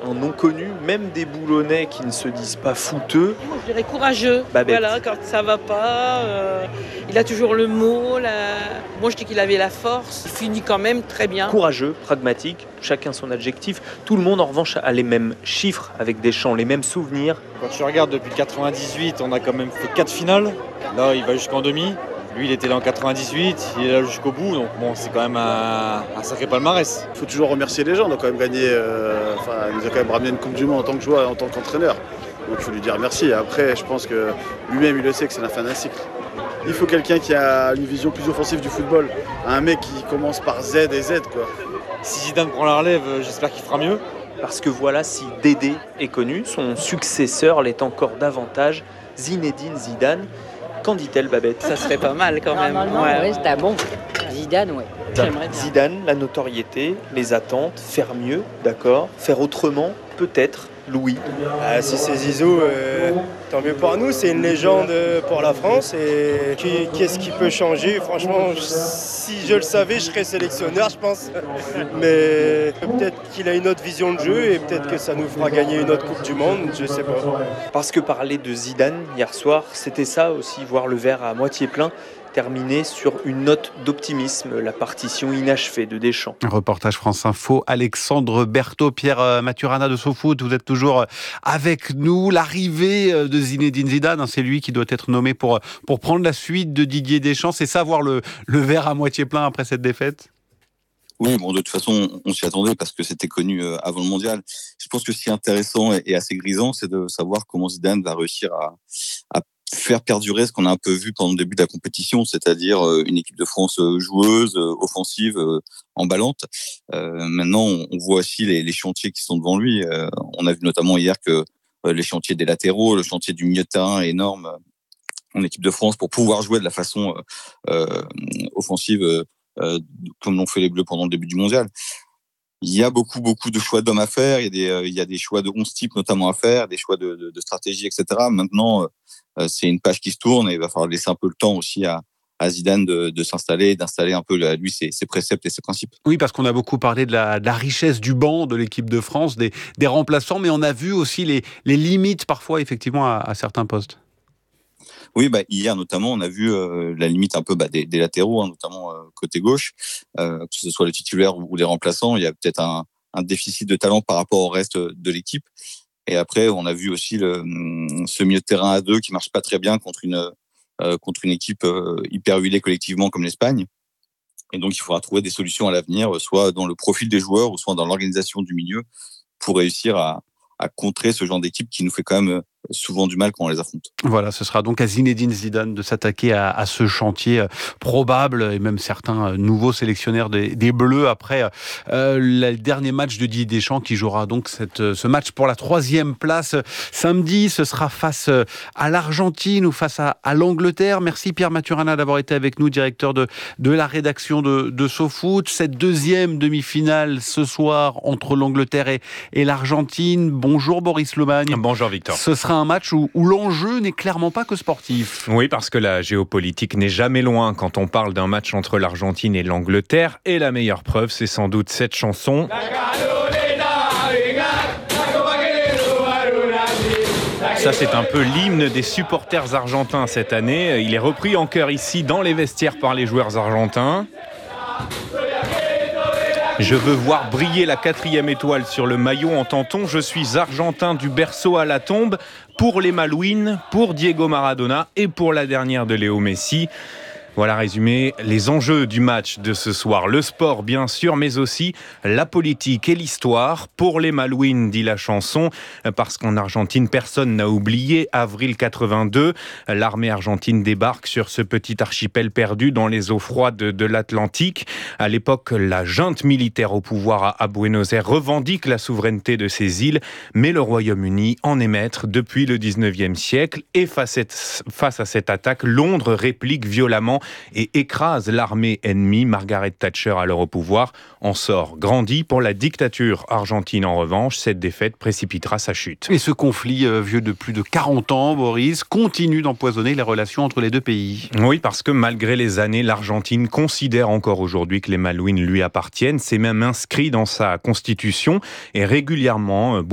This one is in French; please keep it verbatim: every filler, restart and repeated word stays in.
un nom connu, même des Boulonnais qui ne se disent pas fouteux. Moi, je dirais courageux. Babette. Voilà, quand ça va pas, euh, il a toujours le mot. La... Moi, je dis qu'il avait la force. Il finit quand même très bien. Courageux, pragmatique, chacun son adjectif. Tout le monde, en revanche, a les mêmes chiffres avec Deschamps, les mêmes souvenirs. Quand tu regardes depuis quatre-vingt-dix-huit, on a quand même fait quatre finales. Là, il va jusqu'en demi. Lui, il était là en quatre-vingt-dix-huit, il est là jusqu'au bout, donc bon, c'est quand même un, un sacré palmarès. Il faut toujours remercier les gens, on a quand même gagné, euh, enfin, il nous a quand même ramené une Coupe du Monde en tant que joueur et en tant qu'entraîneur. Donc il faut lui dire merci. Après, je pense que lui-même, il le sait que c'est la fin d'un cycle. Il faut quelqu'un qui a une vision plus offensive du football. Un mec qui commence par Z et Z, quoi. Si Zidane prend la relève, j'espère qu'il fera mieux. Parce que voilà, si Dédé est connu, son successeur l'est encore davantage, Zinedine Zidane. Qu'en dit-elle, Babette ? Ça serait pas mal quand même. Normalement, Ouais. ouais, c'est un bon. Zidane, ouais. J'aimerais bien. Zidane, la notoriété, les attentes, faire mieux, d'accord, faire autrement, peut-être, Louis. Ah, si c'est Zizou, euh, tant mieux pour nous, c'est une légende pour la France. Et qui- qu'est-ce qui peut changer ? Franchement, je- si je le savais, je serais sélectionneur, je pense. Mais peut-être qu'il a une autre vision de jeu et peut-être que ça nous fera gagner une autre Coupe du Monde, je sais pas. Parce que parler de Zidane hier soir, c'était ça aussi, voir le verre à moitié plein, terminer sur une note d'optimisme, la partition inachevée de Deschamps. Un reportage France Info, Alexandre Berthaud, Pierre euh, Maturana de SoFoot, vous êtes toujours euh, avec nous. L'arrivée euh, de Zinedine Zidane, hein, c'est lui qui doit être nommé pour, pour prendre la suite de Didier Deschamps. C'est ça, voir le, le verre à moitié plein après cette défaite ? Oui, bon, de toute façon, on s'y attendait parce que c'était connu euh, avant le mondial. Je pense que ce qui est intéressant et, et assez grisant, c'est de savoir comment Zidane va réussir à, à faire perdurer ce qu'on a un peu vu pendant le début de la compétition, c'est-à-dire euh, une équipe de France euh, joueuse, euh, offensive, euh, emballante. Euh, maintenant, on, on voit aussi les, les chantiers qui sont devant lui. Euh, on a vu notamment hier que euh, les chantiers des latéraux, le chantier du milieu de terrain est énorme en équipe de France pour pouvoir jouer de la façon euh, euh, offensive euh, euh, comme l'ont fait les Bleus pendant le début du mondial. Il y a beaucoup, beaucoup de choix d'hommes à faire. Il y a des, euh, il y a des choix de onze types notamment à faire, des choix de, de, de stratégie, et cetera. Maintenant, euh, c'est une page qui se tourne et il va falloir laisser un peu le temps aussi à, à Zidane de, de s'installer, d'installer un peu lui ses, ses préceptes et ses principes. Oui, parce qu'on a beaucoup parlé de la, de la richesse du banc de l'équipe de France, des, des remplaçants, mais on a vu aussi les, les limites parfois effectivement à, à certains postes. Oui, bah, hier notamment, on a vu euh, la limite un peu bah, des, des latéraux, hein, notamment euh, côté gauche, euh, que ce soit le titulaire ou, ou les remplaçants. Il y a peut-être un, un déficit de talent par rapport au reste de l'équipe. Et après, on a vu aussi le, ce milieu de terrain à deux qui marche pas très bien contre une euh, contre une équipe euh, hyper huilée collectivement comme l'Espagne. Et donc, il faudra trouver des solutions à l'avenir, soit dans le profil des joueurs, ou soit dans l'organisation du milieu, pour réussir à, à contrer ce genre d'équipe qui nous fait quand même souvent du mal quand on les affronte. Voilà, ce sera donc à Zinedine Zidane de s'attaquer à, à ce chantier euh, probable, et même certains euh, nouveaux sélectionnaires des, des Bleus après euh, le dernier match de Didier Deschamps qui jouera donc cette, ce match pour la troisième place samedi. Ce sera face à l'Argentine ou face à, à l'Angleterre. Merci Pierre Maturana d'avoir été avec nous, directeur de, de la rédaction de, de SoFoot. Cette deuxième demi-finale ce soir entre l'Angleterre et, et l'Argentine. Bonjour Boris Lomagne. Bonjour Victor. Ce sera un match où, où l'enjeu n'est clairement pas que sportif. Oui, parce que la géopolitique n'est jamais loin quand on parle d'un match entre l'Argentine et l'Angleterre. Et la meilleure preuve, c'est sans doute cette chanson. Ça, c'est un peu l'hymne des supporters argentins cette année. Il est repris en chœur ici dans les vestiaires par les joueurs argentins. Je veux voir briller la quatrième étoile sur le maillot, entend-on. Je suis argentin du berceau à la tombe, pour les Malouines, pour Diego Maradona et pour la dernière de Léo Messi. Voilà résumé les enjeux du match de ce soir. Le sport, bien sûr, mais aussi la politique et l'histoire. Pour les Malouines, dit la chanson, parce qu'en Argentine, personne n'a oublié avril quatre-vingt-deux. L'armée argentine débarque sur ce petit archipel perdu dans les eaux froides de l'Atlantique. À l'époque, la junte militaire au pouvoir à Buenos Aires revendique la souveraineté de ces îles, mais le Royaume-Uni en est maître depuis le dix-neuvième siècle. Et face à cette attaque, Londres réplique violemment et écrase l'armée ennemie. Margaret Thatcher, alors au pouvoir, en sort grandie. Pour la dictature argentine, en revanche, cette défaite précipitera sa chute. Et ce conflit, euh, vieux de plus de quarante ans, Boris, continue d'empoisonner les relations entre les deux pays. Oui, parce que malgré les années, l'Argentine considère encore aujourd'hui que les Malouines lui appartiennent. C'est même inscrit dans sa constitution et régulièrement,